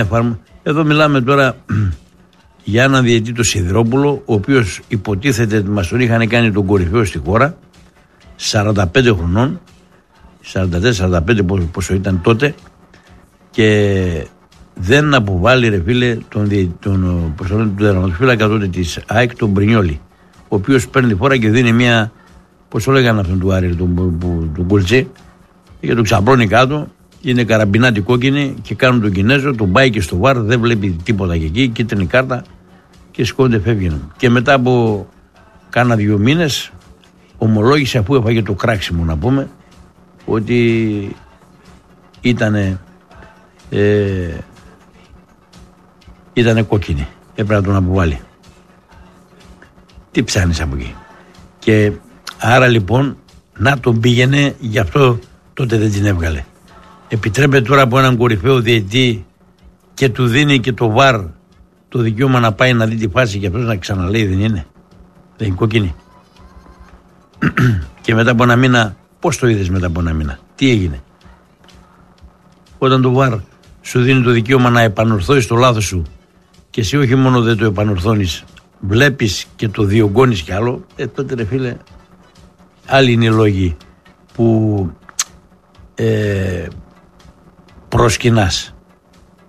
Εδώ μιλάμε τώρα για έναν διαιτητή, το Σιδηρόπουλο, ο οποίος υποτίθεται ότι μας τον είχαν κάνει τον κορυφαίο στη χώρα, 45 χρονών, 44-45 πόσο ήταν τότε, και δεν αποβάλλει, ρε φίλε, τον τερματοφύλακα τότε της ΑΕΚ, τον Μπρινιόλη, ο οποίος παίρνει τη φορά και δίνει μια, πώς το λέγανε αυτόν του Άρη, τον Κολτσέ, και τον ξαπλώνει κάτω. Είναι καραμπινάτη κόκκινη και κάνουν τον Κινέζο, τον πάει και στο βαρ, δεν βλέπει τίποτα και εκεί, κίτρινη κάρτα και σηκώνεται, φεύγει. Και μετά από κάνα 2 μήνες ομολόγησε, αφού έφαγε το κράξιμο, να πούμε, ότι ήτανε κόκκινη, έπρεπε να τον αποβάλει. Τι ψάχνεις από εκεί? Και άρα λοιπόν να τον πήγαινε, γι' αυτό τότε δεν την έβγαλε. Επιτρέπεται τώρα από έναν κορυφαίο διαιτητή και του δίνει και το βαρ το δικαίωμα να πάει να δει τη φάση και αυτός να ξαναλέει δεν είναι? Δεν είναι κόκκινη? Και μετά από ένα μήνα, πώς το είδες μετά από ένα μήνα? Τι έγινε? Όταν το βαρ σου δίνει το δικαίωμα να επανορθώσεις το λάθος σου και εσύ όχι μόνο δεν το επανορθώνεις, βλέπεις και το διωγγώνεις κι άλλο, τότε, ρε φίλε, άλλοι είναι οι λόγοι που προσκυνάς.